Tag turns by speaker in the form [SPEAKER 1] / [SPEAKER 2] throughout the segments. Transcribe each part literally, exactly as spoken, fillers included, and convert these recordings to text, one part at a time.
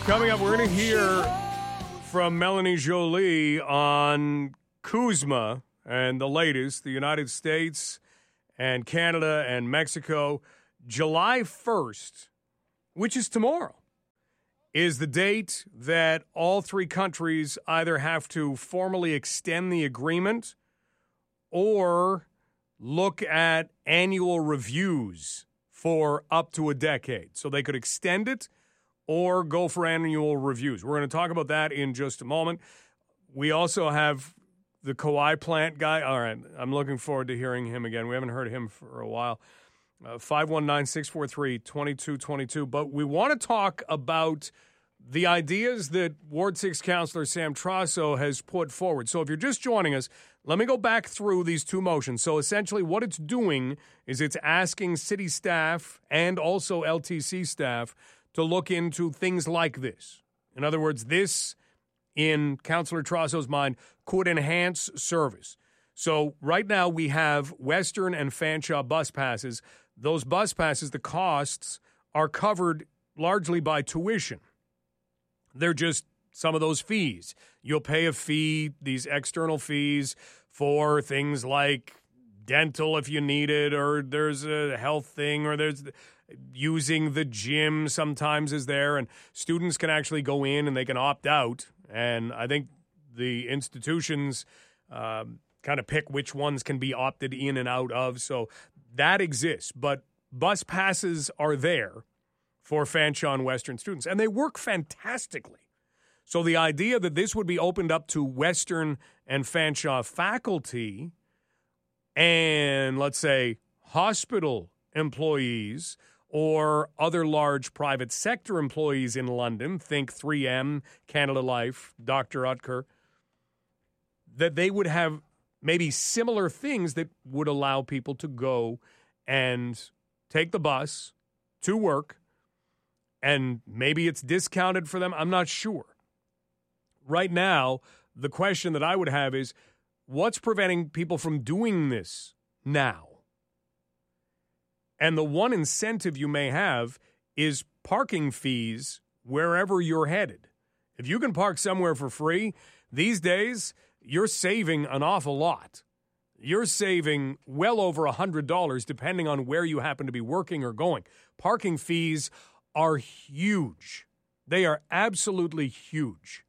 [SPEAKER 1] Coming up, we're going to hear from Melanie Jolie on Kuzma and the latest, the United States and Canada and Mexico. July first, which is tomorrow, is the date that all three countries either have to formally extend the agreement or look at annual reviews for up to a decade. So they could extend it or go for annual reviews. We're going to talk about that in just a moment. We also have the Kauai plant guy. All right, I'm looking forward to hearing him again. We haven't heard him for a while. Uh, five one nine, six four three, two two two two. But we want to talk about the ideas that Ward six Councillor Sam Trasso has put forward. So if you're just joining us, let me go back through these two motions. So essentially what it's doing is it's asking city staff and also L T C staff to look into things like this. In other words, this, in Councillor Trasso's mind, could enhance service. So right now we have Western and Fanshawe bus passes. Those bus passes, the costs are covered largely by tuition. They're just some of those fees. You'll pay a fee, these external fees, for things like dental if you need it, or there's a health thing, or there's using the gym sometimes is there, and students can actually go in and they can opt out. And I think the institutions um, kind of pick which ones can be opted in and out of. So that exists. But bus passes are there for Fanshawe and Western students, and they work fantastically. So the idea that this would be opened up to Western and Fanshawe faculty and, let's say, hospital employees or other large private sector employees in London, think three M, Canada Life, Doctor Utker, that they would have maybe similar things that would allow people to go and take the bus to work, and maybe it's discounted for them. I'm not sure. Right now, the question that I would have is, what's preventing people from doing this now? And the one incentive you may have is parking fees wherever you're headed. If you can park somewhere for free, these days, you're saving an awful lot. You're saving well over one hundred dollars depending on where you happen to be working or going. Parking fees are huge. They are absolutely huge.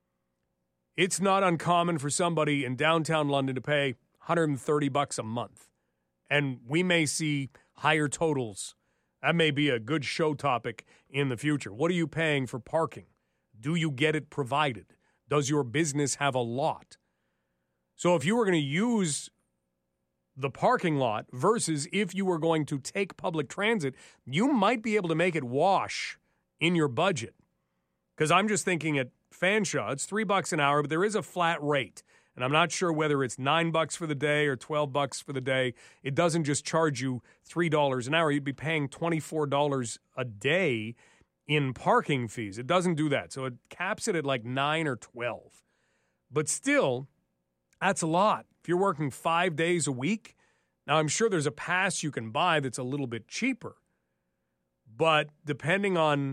[SPEAKER 1] It's not uncommon for somebody in downtown London to pay one hundred thirty bucks a month. And we may see higher totals. That may be a good show topic in the future. What are you paying for parking? Do you get it provided? Does your business have a lot? So if you were going to use the parking lot versus if you were going to take public transit, you might be able to make it wash in your budget. Because I'm just thinking at Fanshawe, it's three bucks an hour, but there is a flat rate. And I'm not sure whether it's nine bucks for the day or twelve bucks for the day. It doesn't just charge you three dollars an hour. You'd be paying twenty-four dollars a day in parking fees. It doesn't do that. So it caps it at like nine or twelve. But still, that's a lot. If you're working five days a week, now I'm sure there's a pass you can buy that's a little bit cheaper. But depending on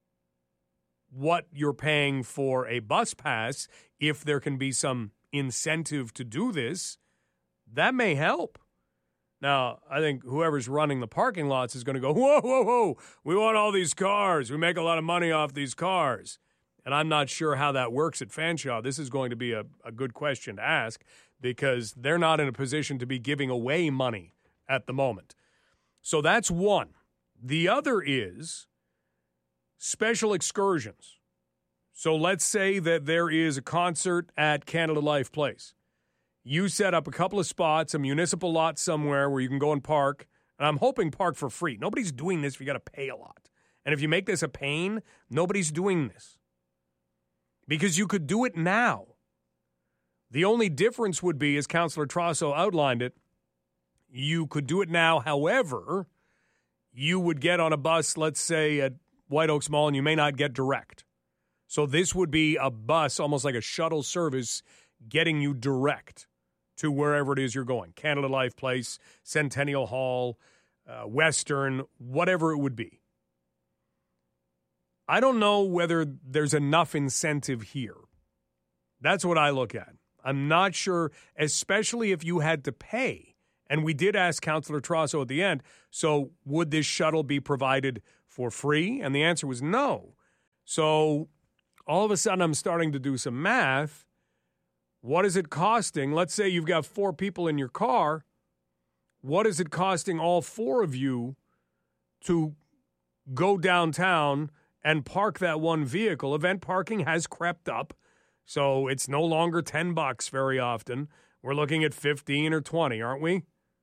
[SPEAKER 1] what you're paying for a bus pass, if there can be some incentive to do this, that may help. Now, I think whoever's running the parking lots is going to go, whoa, whoa, whoa, we want all these cars. We make a lot of money off these cars. And I'm not sure how that works at Fanshawe. This is going to be a, a good question to ask because they're not in a position to be giving away money at the moment. So that's one. The other is special excursions. So let's say that there is a concert at Canada Life Place. You set up a couple of spots, a municipal lot somewhere where you can go and park. And I'm hoping park for free. Nobody's doing this if you got to pay a lot. And if you make this a pain, nobody's doing this. Because you could do it now. The only difference would be, as Councillor Trasso outlined it, you could do it now. However, you would get on a bus, let's say at White Oaks Mall, and you may not get direct. So this would be a bus, almost like a shuttle service, getting you direct to wherever it is you're going. Canada Life Place, Centennial Hall, uh, Western, whatever it would be. I don't know whether there's enough incentive here. That's what I look at. I'm not sure, especially if you had to pay. And we did ask Councillor Trasso at the end, so would this shuttle be provided for free? And the answer was no. So all of a sudden I'm starting to do some math. What is it costing? Let's say you've got four people in your car. What is it costing all four of you to go downtown and park that one vehicle? Event parking has crept up, so it's no longer ten bucks very often. We're looking at fifteen or twenty, aren't we?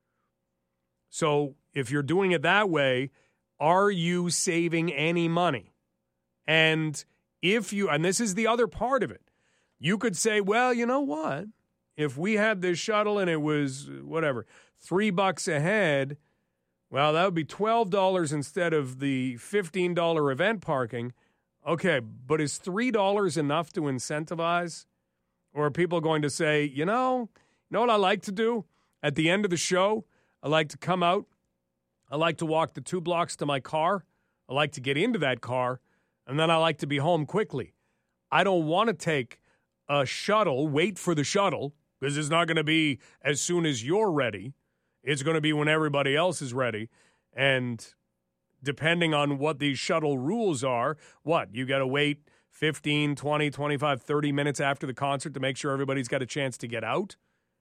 [SPEAKER 1] So if you're doing it that way, are you saving any money? And if you, and this is the other part of it, you could say, well, you know what? If we had this shuttle and it was, whatever, three bucks a head, well, that would be twelve dollars instead of the fifteen dollars event parking. Okay, but is three dollars enough to incentivize? Or are people going to say, you know, you know what I like to do? At the end of the show, I like to come out. I like to walk the two blocks to my car. I like to get into that car. And then I like to be home quickly. I don't want to take a shuttle, wait for the shuttle, because it's not going to be as soon as you're ready. It's going to be when everybody else is ready. And depending on what these shuttle rules are, what? You got to wait fifteen, twenty, twenty-five, thirty minutes after the concert to make sure everybody's got a chance to get out?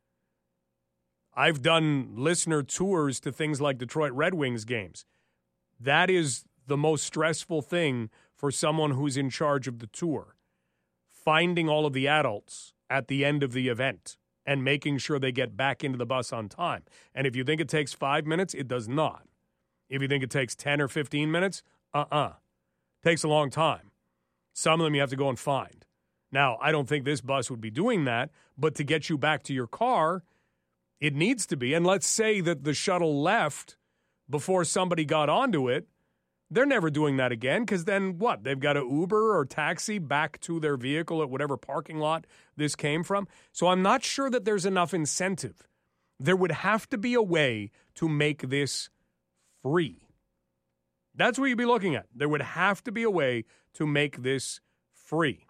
[SPEAKER 1] I've done listener tours to things like Detroit Red Wings games. That is the most stressful thing for someone who's in charge of the tour. Finding all of the adults at the end of the event and making sure they get back into the bus on time. And if you think it takes five minutes, it does not. If you think it takes ten or fifteen minutes, uh-uh. Takes a long time. Some of them you have to go and find. Now, I don't think this bus would be doing that, but to get you back to your car, it needs to be. And let's say that the shuttle left before somebody got onto it. They're never doing that again, because then what? They've got to Uber or taxi back to their vehicle at whatever parking lot this came from. So I'm not sure that there's enough incentive. There would have to be a way to make this free. That's what you'd be looking at. There would have to be a way to make this free.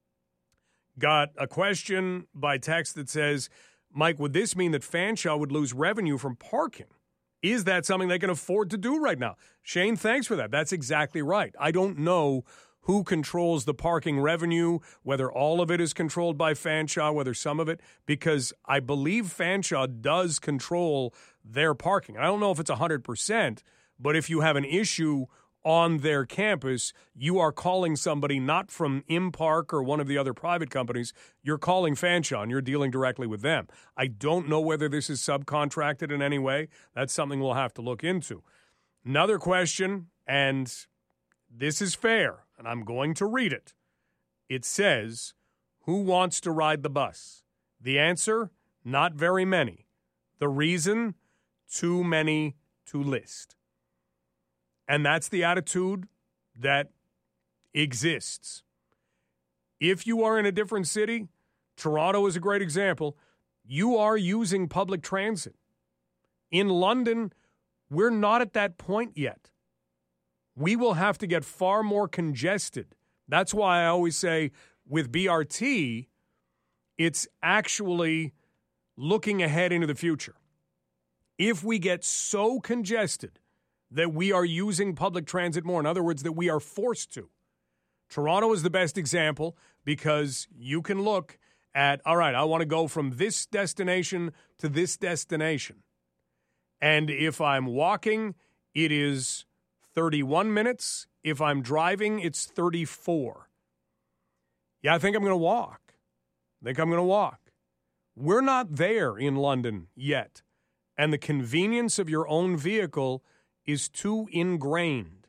[SPEAKER 1] Got a question by text that says, Mike, would this mean that Fanshawe would lose revenue from parking? Is that something they can afford to do right now? Shane, thanks for that. That's exactly right. I don't know who controls the parking revenue, whether all of it is controlled by Fanshawe, whether some of it, because I believe Fanshawe does control their parking. I don't know if it's one hundred percent, but if you have an issue on their campus, you are calling somebody not from ImPark or one of the other private companies. You're calling Fanshawe, and you're dealing directly with them. I don't know whether this is subcontracted in any way. That's something we'll have to look into. Another question, and this is fair, and I'm going to read it. It says, who wants to ride the bus? The answer, not very many. The reason, too many to list. And that's the attitude that exists. If you are in a different city, Toronto is a great example, you are using public transit. In London, we're not at that point yet. We will have to get far more congested. That's why I always say with B R T, it's actually looking ahead into the future. If we get so congested that we are using public transit more. In other words, that we are forced to. Toronto is the best example because you can look at, all right, I want to go from this destination to this destination. And if I'm walking, it is thirty-one minutes. If I'm driving, it's thirty-four. Yeah, I think I'm going to walk. I think I'm going to walk. We're not there in London yet. And the convenience of your own vehicle is too ingrained.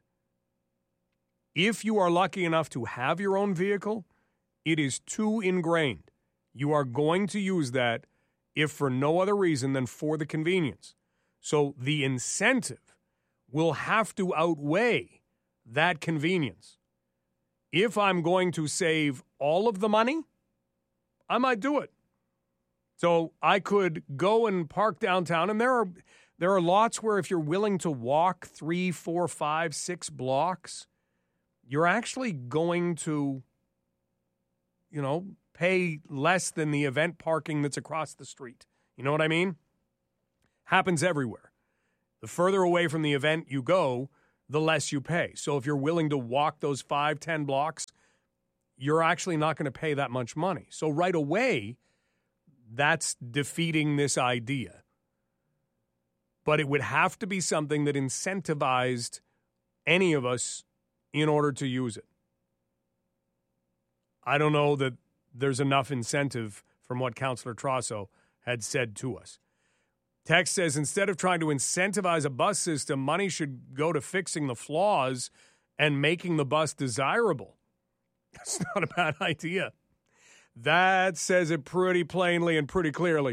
[SPEAKER 1] If you are lucky enough to have your own vehicle, it is too ingrained. You are going to use that if for no other reason than for the convenience. So the incentive will have to outweigh that convenience. If I'm going to save all of the money, I might do it. So I could go and park downtown, and there are There are lots where if you're willing to walk three, four, five, six blocks, you're actually going to, you know, pay less than the event parking that's across the street. You know what I mean? Happens everywhere. The further away from the event you go, the less you pay. So if you're willing to walk those five, ten blocks, you're actually not going to pay that much money. So right away, that's defeating this idea. But it would have to be something that incentivized any of us in order to use it. I don't know that there's enough incentive from what Councillor Trosso had said to us. Text says, instead of trying to incentivize a bus system, money should go to fixing the flaws and making the bus desirable. That's not a bad idea. That says it pretty plainly and pretty clearly.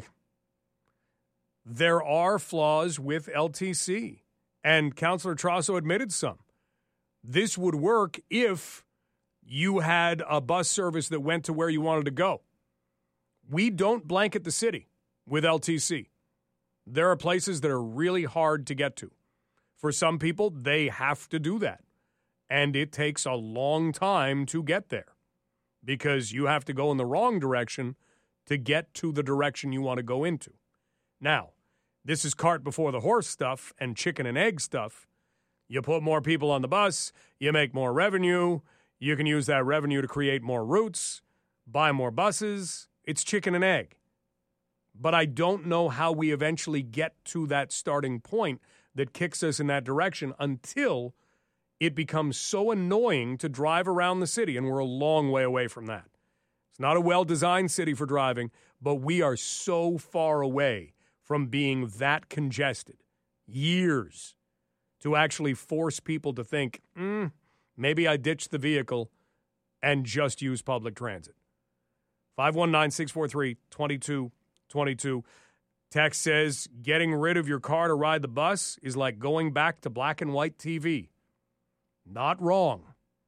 [SPEAKER 1] There are flaws with L T C, and Councillor Trosso admitted some. This would work if you had a bus service that went to where you wanted to go. We don't blanket the city with L T C. There are places that are really hard to get to. For some people, they have to do that. And it takes a long time to get there because you have to go in the wrong direction to get to the direction you want to go into. Now, this is cart before the horse stuff and chicken and egg stuff. You put more people on the bus, you make more revenue, you can use that revenue to create more routes, buy more buses. It's chicken and egg. But I don't know how we eventually get to that starting point that kicks us in that direction until it becomes so annoying to drive around the city, and we're a long way away from that. It's not a well-designed city for driving, but we are so far away from being that congested. Years to actually force people to think, mm, maybe I ditch the vehicle and just use public transit. five one nine, six four three, two two two two. Text says, getting rid of your car to ride the bus is like going back to black and white T V. Not wrong.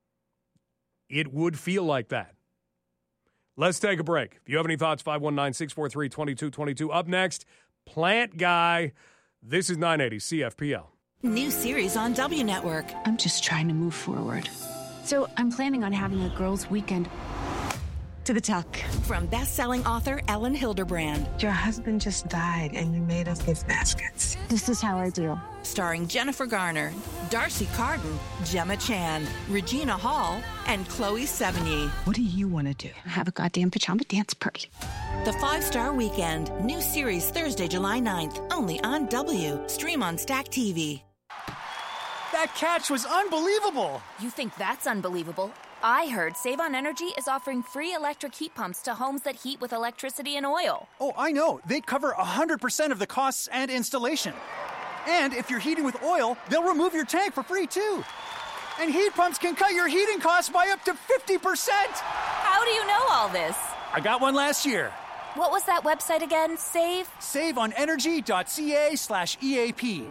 [SPEAKER 1] It would feel like that. Let's take a break. If you have any thoughts, five one nine, six four three, two two two two. Up next, Plant Guy. This is nine eighty C F P L.
[SPEAKER 2] New series on W Network.
[SPEAKER 3] I'm just trying to move forward. So I'm planning on having a girls' weekend. To the tuck.
[SPEAKER 2] From best-selling author Ellen Hilderbrand.
[SPEAKER 4] Your husband just died and you made us gift baskets.
[SPEAKER 3] This is how I do.
[SPEAKER 2] Starring Jennifer Garner, Darcy Carden, Gemma Chan, Regina Hall, and Chloe Sevigny.
[SPEAKER 4] What do you want to do?
[SPEAKER 3] Have a goddamn pajama dance party.
[SPEAKER 2] The Five-Star Weekend. New series Thursday, July ninth. Only on W. Stream on Stack T V.
[SPEAKER 5] That catch was unbelievable.
[SPEAKER 6] You think that's unbelievable? I heard Save On Energy is offering free electric heat pumps to homes that heat with electricity and oil.
[SPEAKER 5] Oh, I know. They cover one hundred percent of the costs and installation. And if you're heating with oil, they'll remove your tank for free, too. And heat pumps can cut your heating costs by up to fifty percent.
[SPEAKER 6] How do you know all this?
[SPEAKER 5] I got one last year.
[SPEAKER 6] What was that website again? Save?
[SPEAKER 5] saveonenergy.ca slash EAP.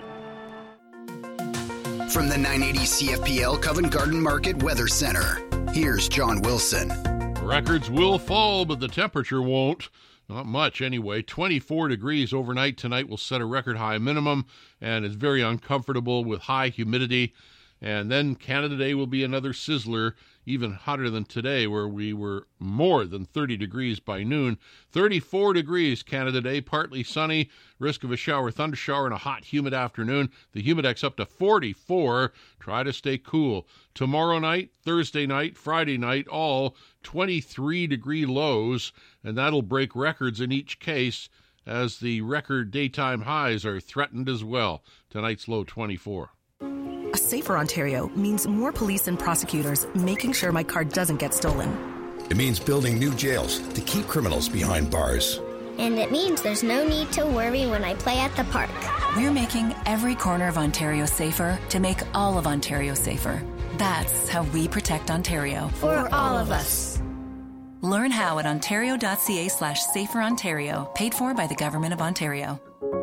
[SPEAKER 7] From the nine eighty C F P L Covent Garden Market Weather Center, here's John Wilson.
[SPEAKER 8] Records will fall, but the temperature won't. Not much, anyway. twenty-four degrees overnight tonight will set a record high minimum, and it's very uncomfortable with high humidity. And then Canada Day will be another sizzler, even hotter than today, where we were more than thirty degrees by noon. thirty-four degrees Canada Day, partly sunny, risk of a shower, thunder shower, and a hot, humid afternoon. The Humidex up to forty-four. Try to stay cool. Tomorrow night, Thursday night, Friday night, all twenty-three degree lows, and that'll break records in each case as the record daytime highs are threatened as well. Tonight's low twenty-four.
[SPEAKER 9] A safer Ontario means more police and prosecutors making sure my car doesn't get stolen.
[SPEAKER 10] It means building new jails to keep criminals behind bars.
[SPEAKER 11] And it means there's no need to worry when I play at the park.
[SPEAKER 12] We're making every corner of Ontario safer to make all of Ontario safer. That's how we protect Ontario.
[SPEAKER 11] For, For all, all of us.
[SPEAKER 12] Learn how at ontario.ca slash safer Ontario. Paid for by the Government of Ontario.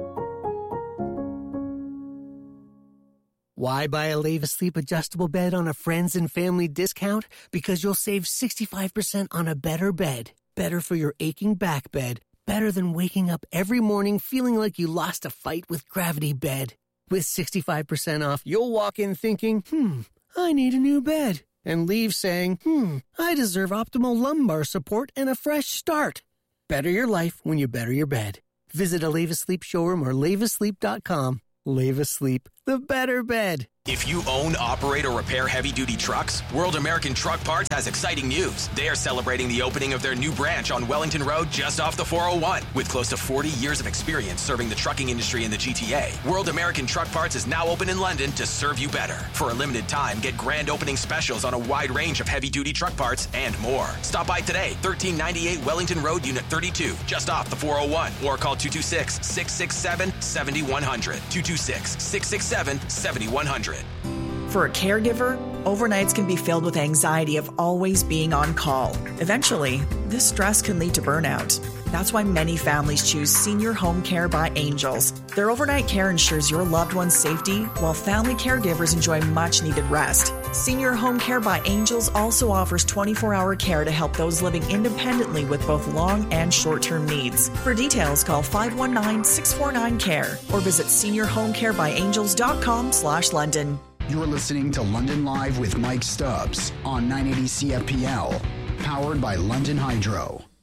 [SPEAKER 13] Why buy a Leva Sleep adjustable bed on a friends and family discount? Because you'll save sixty-five percent on a better bed. Better for your aching back bed. Better than waking up every morning feeling like you lost a fight with Gravity Bed. With sixty-five percent off, you'll walk in thinking, hmm, I need a new bed, and leave saying, hmm, I deserve optimal lumbar support and a fresh start. Better your life when you better your bed. Visit a Leva Sleep showroom or leva sleep dot com. Leva Sleep, the better bed.
[SPEAKER 14] If you own, operate, or repair heavy-duty trucks, World American Truck Parts has exciting news. They are celebrating the opening of their new branch on Wellington Road just off the four oh one. With close to forty years of experience serving the trucking industry in the G T A, World American Truck Parts is now open in London to serve you better. For a limited time, get grand opening specials on a wide range of heavy-duty truck parts and more. Stop by today, thirteen ninety-eight Wellington Road, Unit thirty-two, just off the four oh one, or call two two six, six six seven, seven one zero zero, two two six, six six seven, seven one zero zero.
[SPEAKER 15] For a caregiver, overnights can be filled with anxiety of always being on call. Eventually, this stress can lead to burnout. That's why many families choose Senior Home Care by Angels. Their overnight care ensures your loved one's safety, while family caregivers enjoy much-needed rest. Senior Home Care by Angels also offers twenty-four hour care to help those living independently with both long and short-term needs. For details, call five one nine, six four nine, C A R E or visit senior home care by angels dot com slash London.
[SPEAKER 7] You're listening to London Live with Mike Stubbs on nine eighty C F P L, powered by London Hydro.